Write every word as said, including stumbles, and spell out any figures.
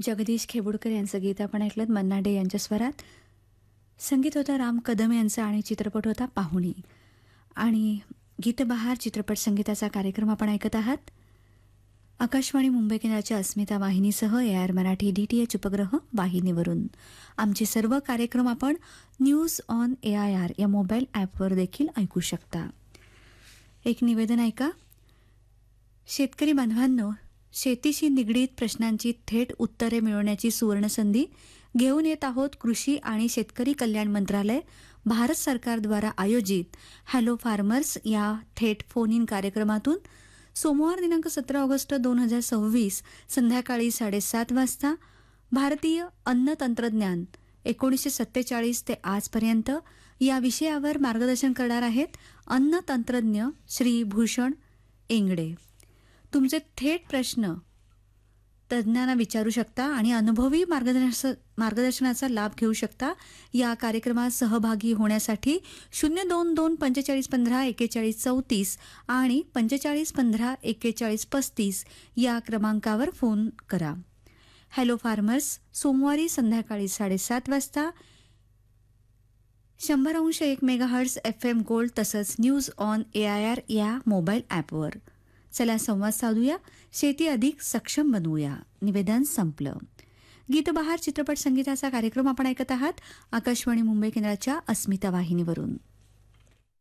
जगदीश खेबुडकर यांचं गीत आपण ऐकलं मन्ना डे यांच्या स्वरात. संगीत होतं राम कदम यांचं आणि चित्रपट होता पाहुणी. आणि गीतबहार चित्रपट संगीताचा कार्यक्रम आपण ऐकत आहात. आकाशवाणी मुंबई केंद्राच्या अस्मिता वाहिनीसह A R Marathi D T H उपग्रह वाहिनीवरून आमचे सर्व कार्यक्रम आपण news on A I R या मोबाईल ॲपवर देखील ऐकू शकता. एक निवेदन ऐका. शेतकरी बांधवांनो, शेतीशी निगडीत प्रश्नांची थेट उत्तरे मिळवण्याची सुवर्णसंधी घेऊन येत आहोत कृषी आणि शेतकरी कल्याण मंत्रालय भारत सरकारद्वारा आयोजित हॅलो फार्मर्स या थेट फोन इन कार्यक्रमातून सोमवार दिनांक सतरा ऑगस्ट दोन हजार सव्वीस संध्याकाळी साडेसात वाजता भारतीय अन्न तंत्रज्ञान एकोणीसशे सत्तेचाळीस ते आजपर्यंत या विषयावर मार्गदर्शन करणार आहेत अन्न तंत्रज्ञ श्री भूषण इंगडे. तुमचे थेट प्रश्न तज्ज्ञांना विचारू शकता आणि अनुभवी मार्गदर्श मार्गदर्शनाचा लाभ घेऊ शकता. या कार्यक्रमात सहभागी होण्यासाठी शून्य दोन दोन पंचेचाळीस पंधरा एकेचाळीस चौतीस आणि पंचेचाळीस पंधरा एकेचाळीस पस्तीस या क्रमांकावर फोन करा. हॅलो फार्मर्स सोमवारी संध्याकाळी साडेसात वाजता शंभर अंश एक मेगाहर्ट्ज एफ एम गोल्ड तसंच news on A I R या मोबाईल ॲपवर. चला संवाद साधूया, शेती अधिक सक्षम बनवूया. निवेदन संपलं. गीतबहार चित्रपट संगीताचा कार्यक्रम आपण ऐकत आहात आकाशवाणी मुंबई केंद्राच्या अस्मिता वाहिनीवरून.